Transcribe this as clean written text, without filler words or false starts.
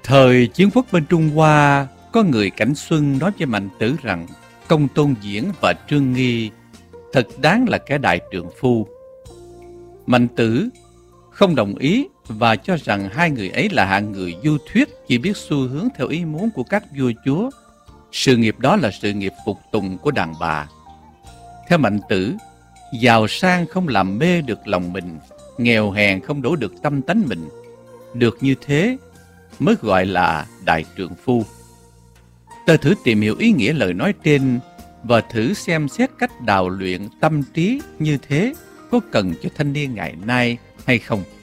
Thời chiến quốc bên Trung Hoa, có người Cảnh Xuân nói với Mạnh Tử rằng Công Tôn Diễn và Trương Nghi thật đáng là kẻ đại trượng phu. Mạnh Tử không đồng ý và cho rằng hai người ấy là hạng người du thuyết, chỉ biết xu hướng theo ý muốn của các vua chúa. Sự nghiệp đó là sự nghiệp phục tùng của đàn bà. Theo Mạnh Tử, giàu sang không làm mê được lòng mình, nghèo hèn không đổ được tâm tánh mình. Được như thế mới gọi là đại trượng phu. Ta thử tìm hiểu ý nghĩa lời nói trên và thử xem xét cách đào luyện tâm trí như thế có cần cho thanh niên ngày nay hay không.